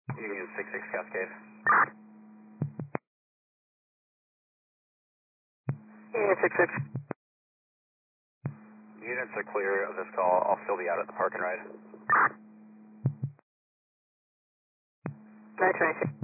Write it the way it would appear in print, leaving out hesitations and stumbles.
Union 66 Cascade. Union 66. Units are clear of this call. I'll still be out at the park and ride. 926.